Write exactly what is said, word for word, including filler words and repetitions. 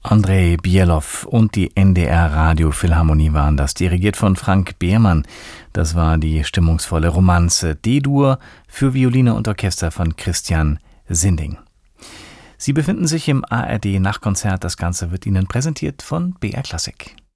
Andrei Bielow und die N D R Radiophilharmonie waren das, dirigiert von Frank Behrmann. Das war die stimmungsvolle Romanze D-Dur für Violine und Orchester von Christian Sinding. Sie befinden sich im A R D Nachtkonzert. Das Ganze wird Ihnen präsentiert von B R Classic.